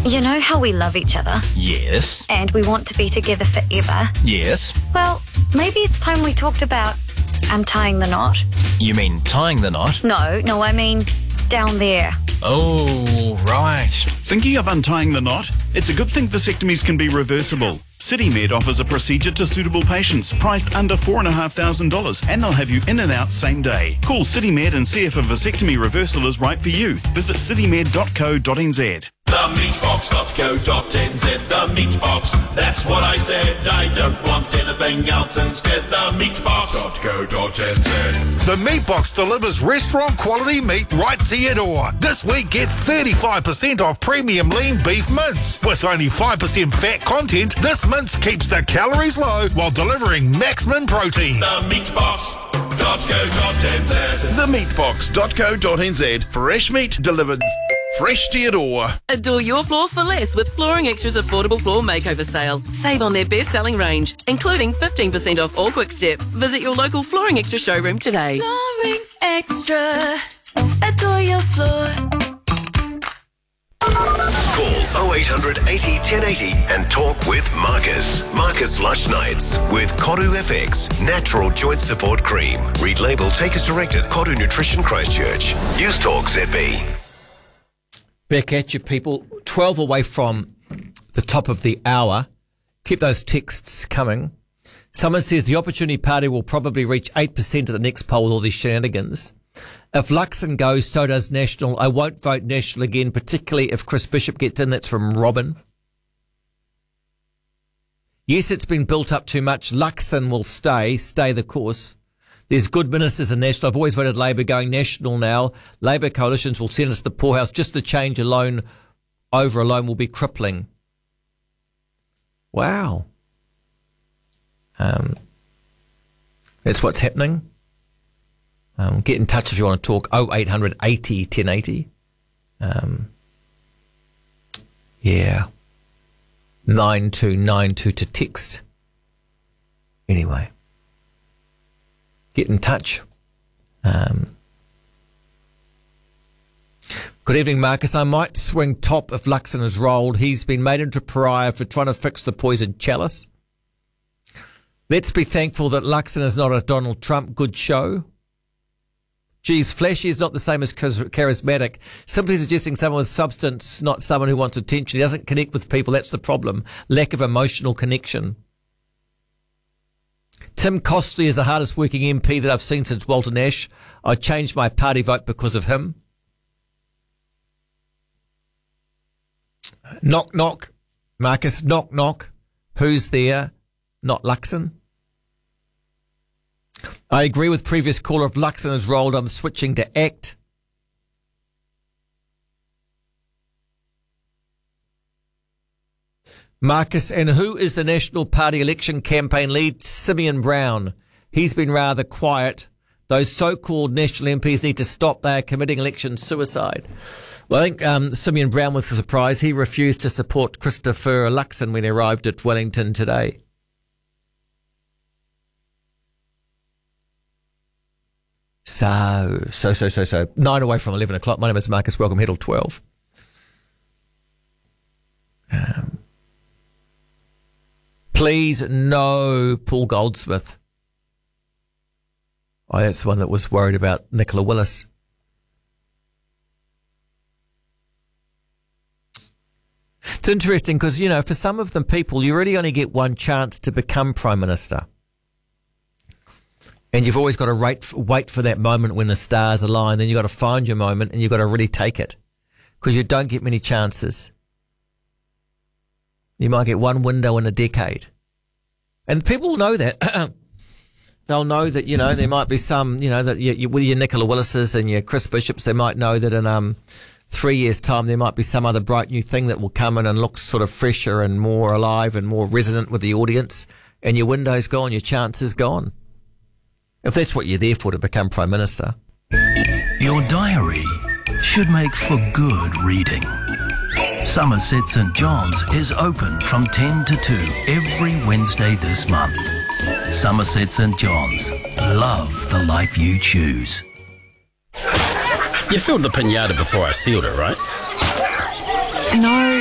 You know how we love each other Yes. and we want to be together forever? Yes. Well, maybe it's time we talked about untying the knot. You mean tying the knot? No, I mean down there. Oh, right. Thinking of untying the knot? It's a good thing vasectomies can be reversible. CityMed offers a procedure to suitable patients, priced under $4,500, and they'll have you in and out same day. Call CityMed and see if a vasectomy reversal is right for you. Visit citymed.co.nz. Themeatbox.co.nz, the meat box. That's what I said. I don't want anything else instead. The meatbox.co.nz. The Meat Box delivers restaurant quality meat right to your door. This week, get 35% off premium lean beef mince. With only 5% fat content, this mince keeps the calories low while delivering maximum protein. The meatbox.co.nz. The meatbox.co.nz. Fresh meat delivered fresh to your door. Adore your floor for less with Flooring Extra's affordable floor makeover sale. Save on their best-selling range, including 15% off all Quick Step. Visit your local Flooring Extra showroom today. Flooring Extra. Adore your floor. Call 0800 80 1080 and talk with Marcus. Marcus Lush Nights with Koru FX Natural Joint Support Cream. Read label, take as directed. Koru Nutrition Christchurch. News Talk ZB. Back at you, people. 12 away from the top of the hour. Keep those texts coming. Someone says the Opportunity Party will probably reach 8% at the next poll with all these shenanigans. If Luxon goes, so does National. I won't vote National again, particularly if Chris Bishop gets in. That's from Robin. Yes, it's been built up too much. Luxon will stay the course. There's good ministers in National. I've always voted Labour. Going National now. Labour coalitions will send us to the poorhouse. Just the change alone will be crippling. Wow. That's what's happening. Get in touch if you want to talk. 0800 80 1080. Yeah. 9292 to text. Anyway. Get in touch. Good evening, Marcus. I might swing top if Luxon is rolled. He's been made into pariah for trying to fix the poisoned chalice. Let's be thankful that Luxon is not a Donald Trump good show. Geez, flashy is not the same as charismatic. Simply suggesting someone with substance, not someone who wants attention. He doesn't connect with people. That's the problem. Lack of emotional connection. Tim Costley is the hardest working MP that I've seen since Walter Nash. I changed my party vote because of him. Knock, knock. Marcus, knock, knock. Who's there? Not Luxon. I agree with previous caller. If Luxon is rolled, I'm switching to ACT. Marcus, and who is the National Party election campaign lead? Simeon Brown. He's been rather quiet. Those so-called National MPs need to stop. They are committing election suicide. Well, I think Simeon Brown was a surprise. He refused to support Christopher Luxon when he arrived at Wellington today. So. 9 away from 11 o'clock. My name is Marcus. Welcome, Heddle 12. Please, no Paul Goldsmith. Oh, that's the one that was worried about Nicola Willis. It's interesting because, you know, for some of them people, you really only get one chance to become Prime Minister. And you've always got to wait for that moment when the stars align. Then you've got to find your moment and you've got to really take it because you don't get many chances. You might get one window in a decade. And people know that. They'll know that, you know, there might be some, you know, that you, with your Nicola Willises and your Chris Bishops, they might know that in 3 years' time there might be some other bright new thing that will come in and look sort of fresher and more alive and more resonant with the audience. And your window's gone, your chance is gone. If that's what you're there for, to become Prime Minister. Your diary should make for good reading. Somerset St John's is open from 10 to 2 every Wednesday this month. Somerset St John's. Love the life you choose. You filled the pinata before I sealed it, right? No,